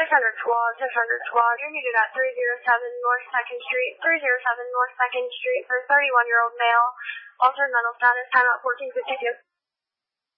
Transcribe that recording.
You're needed at 307 North 2nd Street, 307 North 2nd Street for 31-year-old male. Altered mental status, timeout 1452.